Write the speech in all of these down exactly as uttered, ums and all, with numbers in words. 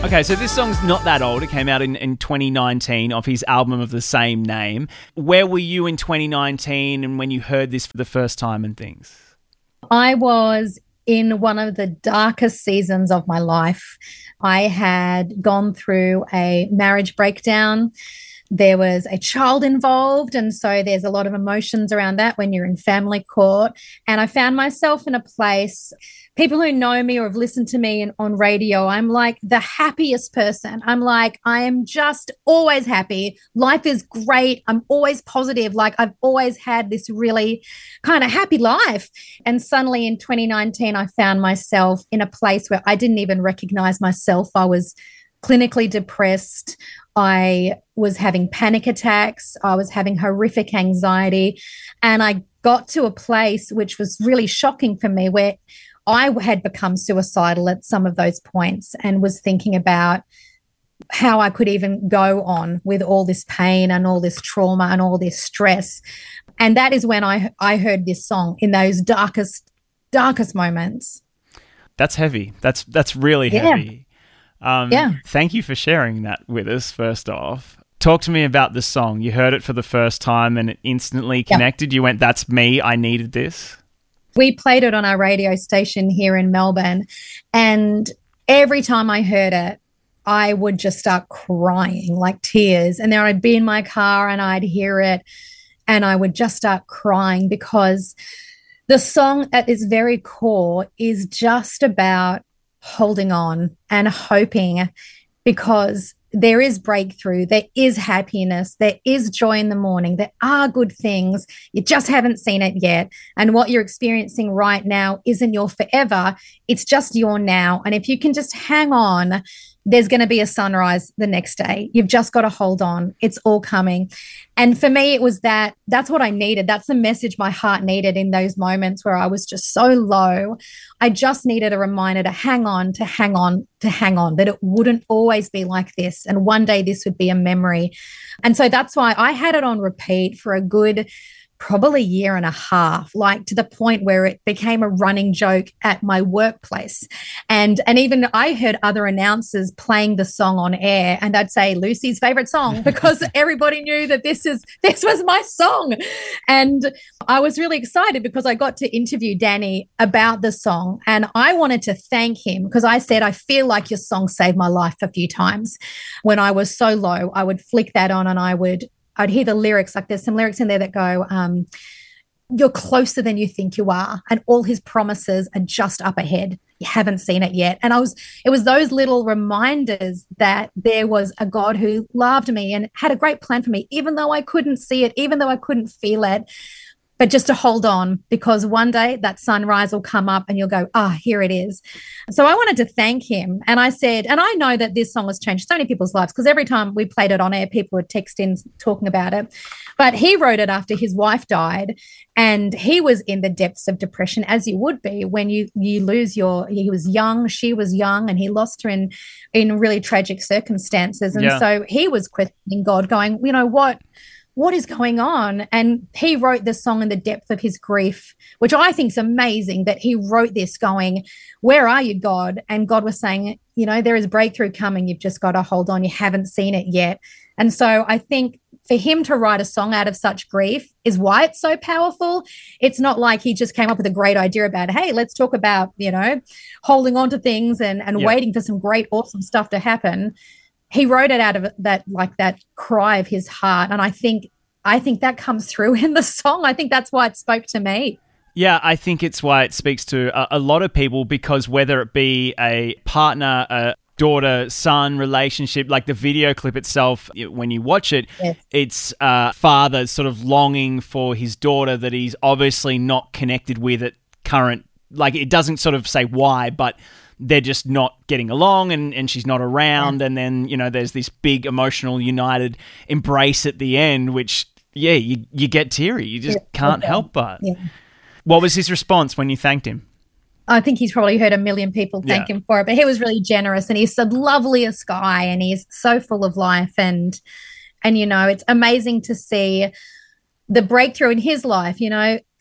Okay, so this song's not that old. It came out in, in twenty nineteen off his album of the same name. Where were you in twenty nineteen and when you heard this for the first time and things? I was in one of the darkest seasons of my life. I had gone through a marriage breakdown. There was a child involved, and so there's a lot of emotions around that when you're in family court. And I found myself in a place, people who know me or have listened to me in, on radio, I'm like the happiest person. I'm like, I am just always happy. Life is great. I'm always positive. Like I've always had this really kind of happy life. And suddenly in twenty nineteen, I found myself in a place where I didn't even recognize myself. I was clinically depressed. I was having panic attacks. I was having horrific anxiety. And I got to a place which was really shocking for me where I had become suicidal at some of those points and was thinking about how I could even go on with all this pain and all this trauma and all this stress. And that is when I, I heard this song in those darkest, darkest moments. That's heavy. That's, that's really Yeah. heavy. Um, yeah. Thank you for sharing that with us, first off. Talk to me about the song. You heard it for the first time and it instantly connected. Yeah. You went, that's me. I needed this. We played it on our radio station here in Melbourne. And every time I heard it, I would just start crying, like tears. And then I'd be in my car and I'd hear it and I would just start crying because the song at its very core is just about holding on and hoping, because there is breakthrough, there is happiness, there is joy in the morning, there are good things. You just haven't seen it yet. And what you're experiencing right now isn't your forever. It's just your now. And if you can just hang on, there's going to be a sunrise the next day. You've just got to hold on. It's all coming. And for me, it was that, that's what I needed. That's the message my heart needed in those moments where I was just so low. I just needed a reminder to hang on, to hang on, to hang on, that it wouldn't always be like this. And one day this would be a memory. And so that's why I had it on repeat for a good probably a year and a half, like to the point where it became a running joke at my workplace. And and even I heard other announcers playing the song on air and I'd say Lucy's favorite song because everybody knew that this is this was my song. And I was really excited because I got to interview Danny about the song and I wanted to thank him because I said, I feel like your song saved my life a few times. When I was so low, I would flick that on and I would I'd hear the lyrics, like there's some lyrics in there that go, um, you're closer than you think you are. And all his promises are just up ahead. You haven't seen it yet. And I was, it was those little reminders that there was a God who loved me and had a great plan for me, even though I couldn't see it, even though I couldn't feel it. But just to hold on, because one day that sunrise will come up and you'll go, ah, oh, here it is. So I wanted to thank him. And I said, and I know that this song has changed so many people's lives because every time we played it on air, people would text in talking about it. But he wrote it after his wife died and he was in the depths of depression, as you would be when you you lose your, he was young, she was young, and he lost her in, in really tragic circumstances. And yeah. so he was questioning God, going, you know, what? What is going on? And he wrote this song in the depth of his grief, which I think is amazing that he wrote this going, where are you, God? And God was saying, you know, there is breakthrough coming. You've just got to hold on. You haven't seen it yet. And so I think for him to write a song out of such grief is why it's so powerful. It's not like he just came up with a great idea about, hey, let's talk about, you know, holding on to things and, and yeah. waiting for some great, awesome stuff to happen. He wrote it out of that, like that cry of his heart. And I think, I think that comes through in the song. I think that's why it spoke to me. Yeah, I think it's why it speaks to a, a lot of people, because whether it be a partner, a daughter-son relationship, like the video clip itself, when you watch it, yes. it's a father sort of longing for his daughter that he's obviously not connected with at current, like it doesn't sort of say why, but they're just not getting along and, and she's not around. Yeah. And then, you know, there's this big emotional united embrace at the end, which, yeah, you, you get teary. You just yeah, can't okay. help but. Yeah. What was his response when you thanked him? I think he's probably heard a million people thank yeah. him for it, but he was really generous and he's the loveliest guy and he's so full of life. And, and, you know, it's amazing to see the breakthrough in his life. You know,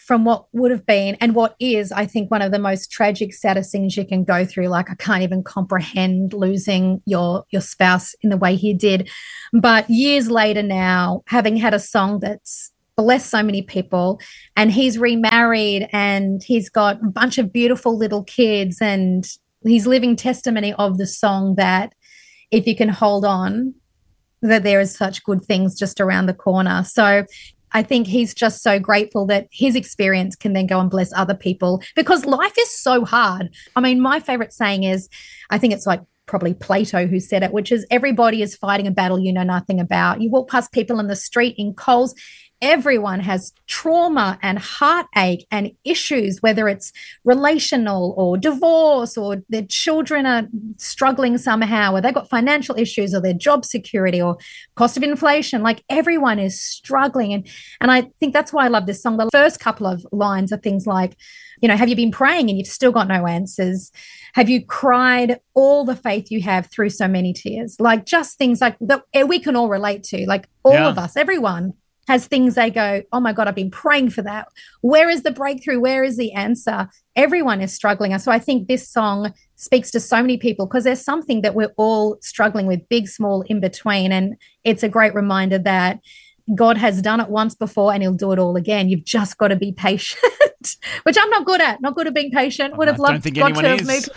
from what would have been and what is, I think, one of the most tragic, saddest things you can go through. Like, I can't even comprehend losing your your spouse in the way he did. But years later now, having had a song that's blessed so many people, and he's remarried and he's got a bunch of beautiful little kids, and he's living testimony of the song that if you can hold on, that there is such good things just around the corner. So I think he's just so grateful that his experience can then go and bless other people, because life is so hard. I mean, my favorite saying is, I think it's like probably Plato who said it, which is, everybody is fighting a battle you know nothing about. You walk past people in the street in Coles, everyone has trauma and heartache and issues, whether it's relational or divorce, or their children are struggling somehow, or they've got financial issues, or their job security, or cost of inflation. Like, everyone is struggling. And, and I think that's why I love this song. The first couple of lines are things like, you know, have you been praying and you've still got no answers? Have you cried all the faith you have through so many tears? Like, just things like that we can all relate to, like all yeah. of us, everyone has things they go, oh my God, I've been praying for that. Where is the breakthrough? Where is the answer? Everyone is struggling. So I think this song speaks to so many people, because there's something that we're all struggling with, big, small, in between. And it's a great reminder that God has done it once before and he'll do it all again. You've just got to be patient, which I'm not good at, not good at being patient. Would have loved God to have moved.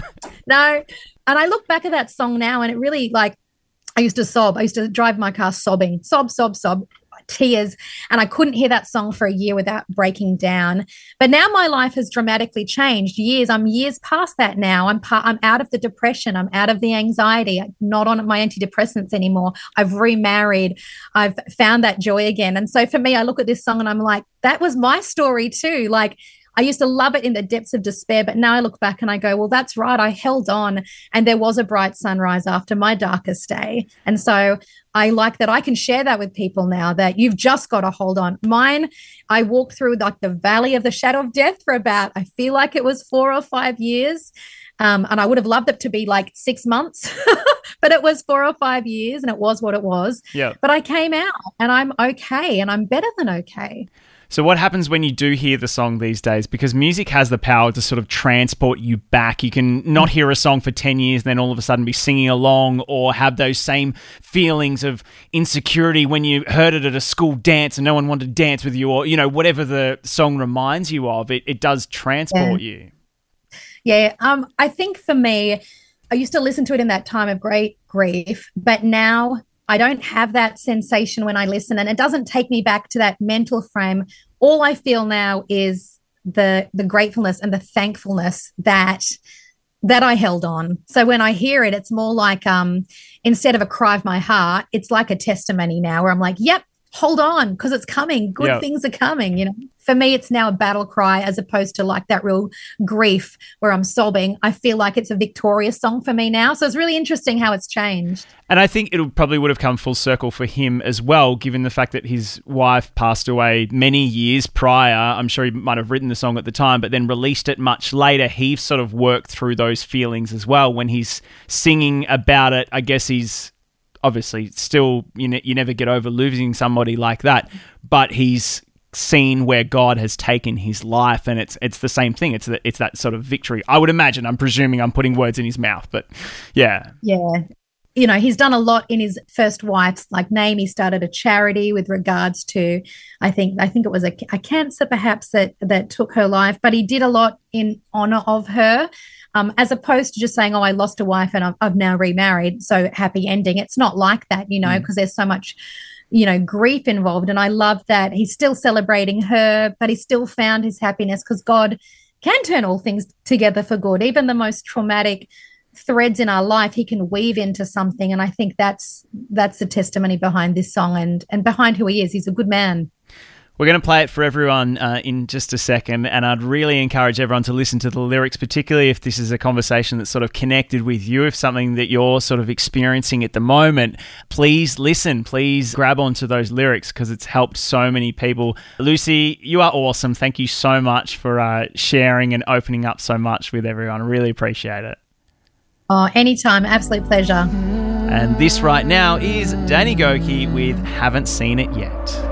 No. And I look back at that song now and it really, like, I used to sob. I used to drive my car sobbing, sob, sob, sob. Tears, and I couldn't hear that song for a year without breaking down. But now my life has dramatically changed. Years, I'm years past that now. I'm part, I'm out of the depression. I'm out of the anxiety. I'm not on my antidepressants anymore. I've remarried. I've found that joy again. And so for me, I look at this song and I'm like, that was my story too. Like, I used to love it in the depths of despair, but now I look back and I go, well, that's right. I held on and there was a bright sunrise after my darkest day. And so I like that I can share that with people now, that you've just got to hold on. Mine, I walked through like the valley of the shadow of death for about, I feel like it was four or five years. Um, and I would have loved it to be like six months, but it was four or five years and it was what it was. Yeah. But I came out and I'm okay, and I'm better than okay. So what happens when you do hear the song these days? Because music has the power to sort of transport you back. You can not hear a song for ten years and then all of a sudden be singing along, or have those same feelings of insecurity when you heard it at a school dance and no one wanted to dance with you, or, you know, whatever the song reminds you of. It, it does transport yeah. you. Yeah. Um, I think for me, I used to listen to it in that time of great grief, but now I don't have that sensation when I listen, and it doesn't take me back to that mental frame. All I feel now is the the gratefulness and the thankfulness that that I held on. So when I hear it, it's more like um, instead of a cry of my heart, it's like a testimony now, where I'm like, yep, hold on, because it's coming. Good yep. things are coming, you know. For me, it's now a battle cry as opposed to like that real grief where I'm sobbing. I feel like it's a victorious song for me now. So it's really interesting how it's changed. And I think it probably would have come full circle for him as well, given the fact that his wife passed away many years prior. I'm sure he might have written the song at the time, but then released it much later. He sort of worked through those feelings as well. When he's singing about it, I guess he's obviously still, you know, you never get over losing somebody like that, but he's seen where God has taken his life, and it's it's the same thing. It's the, it's that sort of victory. I would imagine. I'm presuming I'm putting words in his mouth, but yeah. Yeah. You know, he's done a lot in his first wife's like name. He started a charity with regards to, I think, I think it was a, a cancer perhaps that that took her life, but he did a lot in honor of her. Um, as opposed to just saying, oh, I lost a wife and I've, I've now remarried, so happy ending. It's not like that, you know, because mm. there's so much, you know, grief involved. And I love that he's still celebrating her, but he still found his happiness, because God can turn all things together for good. Even the most traumatic threads in our life, he can weave into something. And I think that's that's the testimony behind this song and, and behind who he is. He's a good man. We're going to play it for everyone uh, in just a second, and I'd really encourage everyone to listen to the lyrics, particularly if this is a conversation that's sort of connected with you, if something that you're sort of experiencing at the moment. Please listen. Please grab onto those lyrics, because it's helped so many people. Lucy, you are awesome. Thank you so much for uh, sharing and opening up so much with everyone. I really appreciate it. Oh, anytime. Absolute pleasure. And this right now is Danny Gokey with Haven't Seen It Yet.